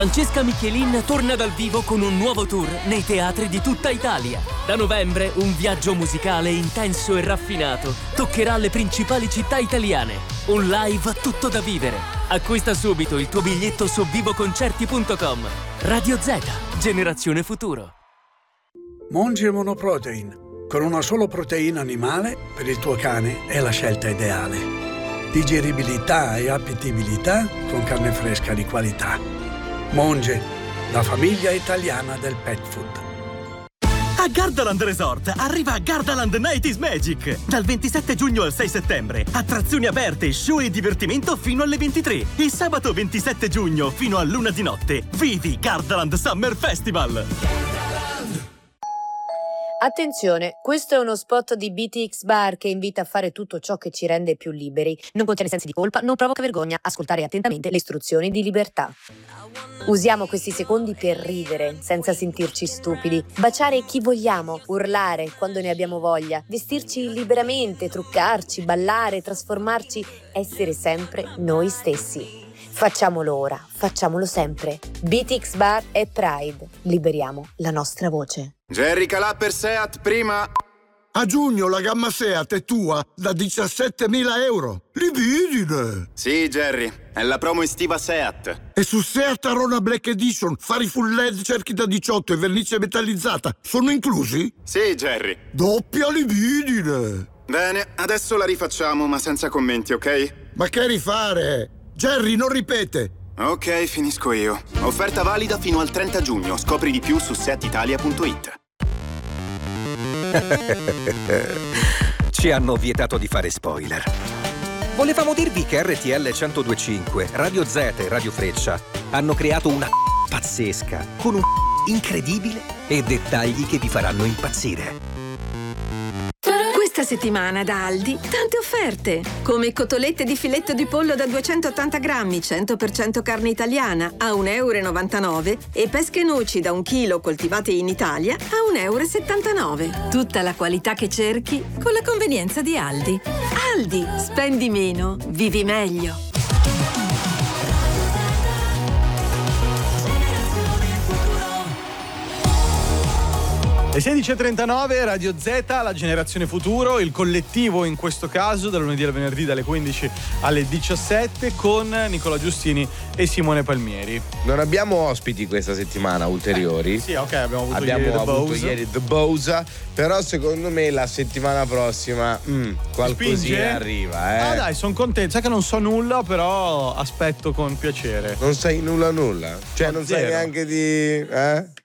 Francesca Michelin torna dal vivo con un nuovo tour nei teatri di tutta Italia. Da novembre un viaggio musicale intenso e raffinato toccherà le principali città italiane. Un live tutto da vivere. Acquista subito il tuo biglietto su vivoconcerti.com. Radio Z, generazione futuro. Monge Monoprotein. Con una sola proteina animale, per il tuo cane è la scelta ideale. Digeribilità e appetibilità con carne fresca di qualità. Monge, la famiglia italiana del pet food. A Gardaland Resort arriva Gardaland Night is Magic. Dal 27 giugno al 6 settembre. Attrazioni aperte, show e divertimento fino alle 23. E sabato 27 giugno fino all'1 di notte. Vivi Gardaland Summer Festival. Attenzione, questo è uno spot di BTX Bar che invita a fare tutto ciò che ci rende più liberi. Non contiene sensi di colpa, non provoca vergogna. Ascoltare attentamente le istruzioni di libertà. Usiamo questi secondi per ridere, senza sentirci stupidi. Baciare chi vogliamo, urlare quando ne abbiamo voglia, vestirci liberamente, truccarci, ballare, trasformarci, essere sempre noi stessi. Facciamolo ora, facciamolo sempre. BTX Bar e Pride. Liberiamo la nostra voce. Jerry Calà per Seat prima. A giugno la gamma Seat è tua da 17.000 euro. Libidine! Sì, Jerry, è la promo estiva Seat. E su Seat Arona Black Edition, fari full LED, cerchi da 18 e vernice metallizzata sono inclusi? Sì, Jerry. Doppia libidine! Bene, adesso la rifacciamo, ma senza commenti, ok? Ma che rifare? Jerry, non ripete! Ok, finisco io. Offerta valida fino al 30 giugno. Scopri di più su seatitalia.it. Ci hanno vietato di fare spoiler. Volevamo dirvi che RTL 102.5, Radio Z e Radio Freccia hanno creato una pazzesca, con un incredibile e dettagli che vi faranno impazzire. Questa settimana da Aldi, tante offerte, come cotolette di filetto di pollo da 280 grammi, 100% carne italiana, a 1,99 € e pesche noci da 1 chilo coltivate in Italia a 1,79 €. Tutta la qualità che cerchi con la convenienza di Aldi. Aldi, spendi meno, vivi meglio. Le 16.39, Radio Z, la generazione futuro, il collettivo in questo caso, dal lunedì al venerdì dalle 15 alle 17 con Nicola Giustini e Simone Palmieri. Non abbiamo ospiti questa settimana ulteriori. Sì, ok, abbiamo avuto ieri The Bowsa, però secondo me la settimana prossima qualcosina arriva. Ah dai, sono contento, sai che non so nulla, però aspetto con piacere. Non sai nulla? Cioè non sai neanche di...